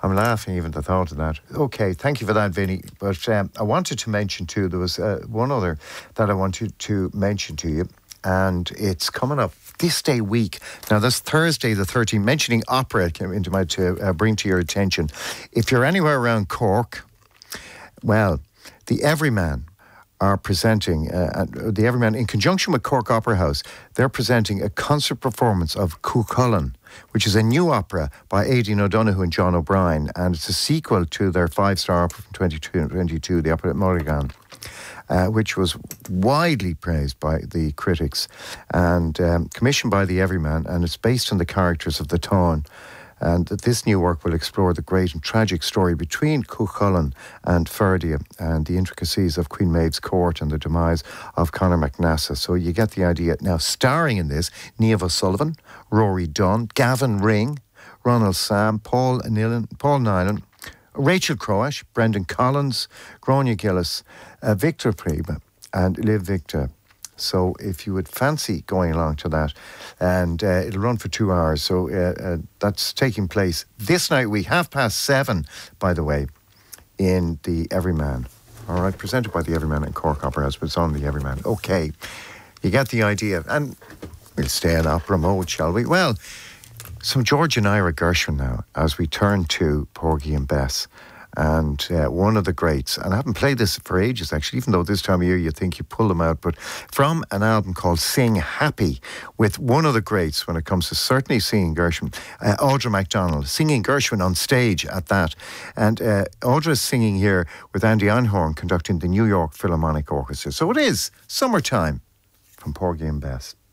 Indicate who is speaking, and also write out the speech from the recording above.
Speaker 1: I'm laughing even the thought of that. Okay, thank you for that, Vinny. But I wanted to mention too, there was one other that I wanted to mention to you, and it's coming up this day week. Now, that's Thursday the 13th. Mentioning opera came into my to bring to your attention. If you're anywhere around Cork, well, the Everyman are presenting, the Everyman, in conjunction with Cork Opera House, they're presenting a concert performance of Cuchulainn, which is a new opera by Aidan O'Donoghue and John O'Brien, and it's a sequel to their five-star opera from 2022, the opera at Mulligan, which was widely praised by the critics, and commissioned by the Everyman, and it's based on the characters of the Táin. And this new work will explore the great and tragic story between Cuchulainn and Ferdia and the intricacies of Queen Maeve's court and the demise of Conor MacNassa. So you get the idea. Now, starring in this, Niamh O'Sullivan, Rory Dunn, Gavin Ring, Ronald Sam, Paul Nylan, Rachel Croash, Brendan Collins, Gráinne Gillis, Victor Priebe and Liv Victor. So if you would fancy going along to that, and it'll run for 2 hours, so that's taking place this night week, 7:30, by the way, in the Everyman. All right, presented by the Everyman and Cork Opera House, but it's on the Everyman. Okay, you get the idea. And we'll stay in opera mode, shall we? Well, some George and Ira Gershwin now, as we turn to Porgy and Bess. And one of the greats, and I haven't played this for ages actually, even though this time of year you think you pull them out, but from an album called Sing Happy, with one of the greats when it comes to certainly singing Gershwin, Audra MacDonald, singing Gershwin on stage at that. And Audra's singing here with Andy Einhorn conducting the New York Philharmonic Orchestra. So it is summertime from Porgy and Bess.